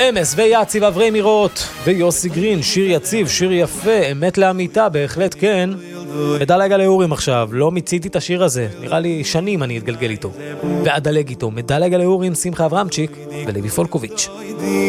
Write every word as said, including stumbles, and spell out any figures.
אמס ויציב אברי מירות ויוסי גרין, שיר יציב, שיר יפה, אמת לאמיתה, בהחלט כן. מדלג על האורים עכשיו, לא מיציתי את השיר הזה, נראה לי שנים אני אתגלגל איתו ואדלג איתו. מדלג על האורים, שמחה אברהמצ'יק ולוי פולקוביץ'.